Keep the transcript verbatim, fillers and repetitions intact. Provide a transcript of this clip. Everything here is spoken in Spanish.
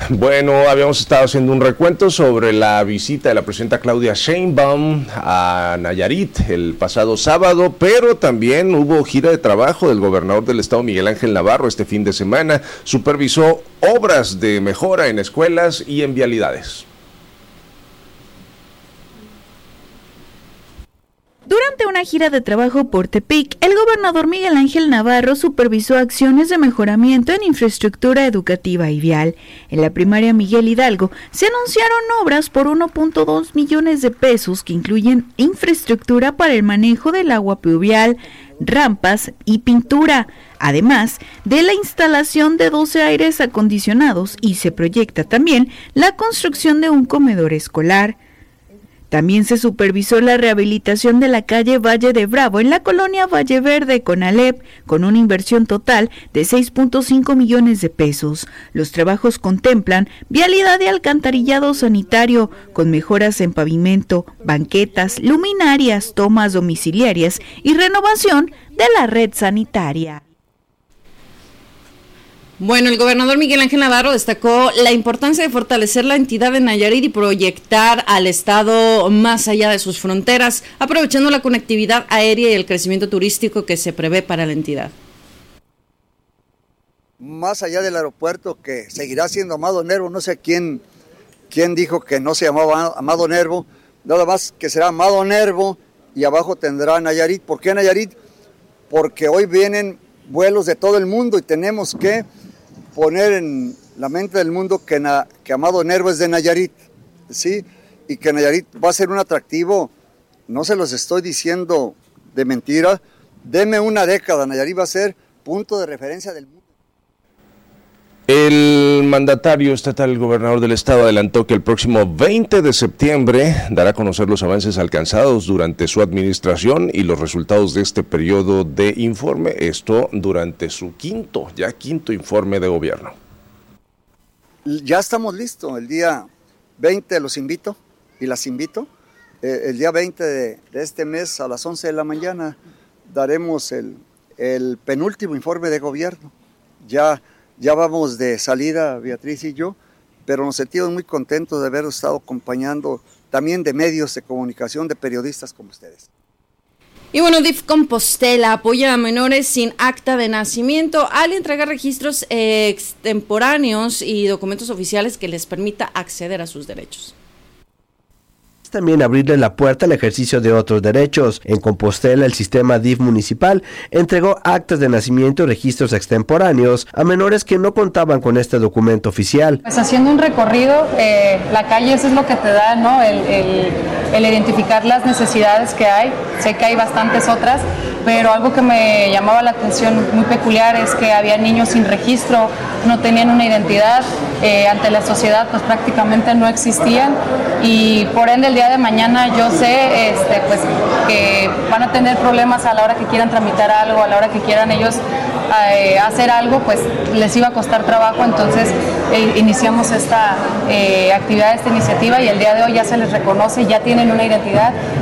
Bueno, habíamos estado haciendo un recuento sobre la visita de la presidenta Claudia Sheinbaum a Nayarit el pasado sábado, pero también hubo gira de trabajo del gobernador del estado, Miguel Ángel Navarro, este fin de semana. Supervisó obras de mejora en escuelas y en vialidades. Durante una gira de trabajo por Tepic, el gobernador Miguel Ángel Navarro supervisó acciones de mejoramiento en infraestructura educativa y vial. En la primaria Miguel Hidalgo se anunciaron obras por uno punto dos millones de pesos que incluyen infraestructura para el manejo del agua pluvial, rampas y pintura, además de la instalación de doce aires acondicionados, y se proyecta también la construcción de un comedor escolar. También se supervisó la rehabilitación de la calle Valle de Bravo en la colonia Valle Verde, Conalep, con una inversión total de seis punto cinco millones de pesos. Los trabajos contemplan vialidad y alcantarillado sanitario, con mejoras en pavimento, banquetas, luminarias, tomas domiciliarias y renovación de la red sanitaria. Bueno, el gobernador Miguel Ángel Navarro destacó la importancia de fortalecer la entidad de Nayarit y proyectar al estado más allá de sus fronteras, aprovechando la conectividad aérea y el crecimiento turístico que se prevé para la entidad. Más allá del aeropuerto, que seguirá siendo Amado Nervo, no sé quién, quién dijo que no se llamaba Amado Nervo, nada más que será Amado Nervo y abajo tendrá Nayarit. ¿Por qué Nayarit? Porque hoy vienen vuelos de todo el mundo y tenemos que poner en la mente del mundo que, na, que Amado Nervo es de Nayarit, ¿sí? Y que Nayarit va a ser un atractivo, no se los estoy diciendo de mentira, deme una década, Nayarit va a ser punto de referencia del mundo. El mandatario estatal, el gobernador del estado, adelantó que el próximo veinte de septiembre dará a conocer los avances alcanzados durante su administración y los resultados de este periodo de informe, esto durante su quinto, ya quinto informe de gobierno. Ya estamos listos, el día veinte los invito y las invito, eh, el día veinte de, de este mes a las once de la mañana daremos el, el penúltimo informe de gobierno. Ya Ya vamos de salida, Beatriz y yo, pero nos sentimos muy contentos de haber estado acompañando también de medios de comunicación, de periodistas como ustedes. Y bueno, D I F Compostela apoya a menores sin acta de nacimiento al entregar registros eh, extemporáneos y documentos oficiales que les permita acceder a sus derechos. También abrirle la puerta al ejercicio de otros derechos. En Compostela, el sistema D I F municipal entregó actas de nacimiento y registros extemporáneos a menores que no contaban con este documento oficial. Pues haciendo un recorrido, eh, la calle, eso es lo que te da, ¿no? El, el, el identificar las necesidades que hay. Sé que hay bastantes otras, pero algo que me llamaba la atención muy peculiar es que había niños sin registro, no tenían una identidad, eh, ante la sociedad pues prácticamente no existían, y por ende el día de mañana yo sé este, pues, que van a tener problemas a la hora que quieran tramitar algo, a la hora que quieran ellos eh, hacer algo, pues les iba a costar trabajo. Entonces eh, iniciamos esta eh, actividad, esta iniciativa, y el día de hoy ya se les reconoce, ya tienen una identidad.